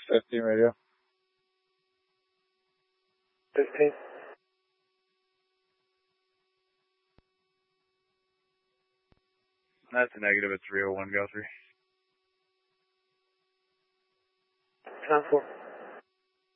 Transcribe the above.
15 radio. 15. That's a negative at 301, Guthrie. 9-4.